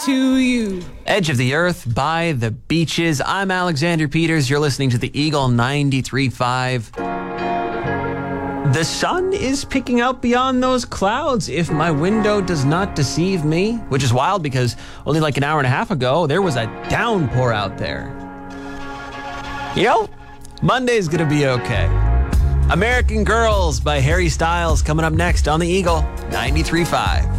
to you. Edge of the Earth by the Beaches. I'm Alexander Peters. You're listening to the Eagle 93.5. The sun is picking out beyond those clouds, if my window does not deceive me, which is wild because only like an hour and a half ago, there was a downpour out there. You know, Monday's gonna be okay. American Girls by Harry Styles coming up next on the Eagle 93.5.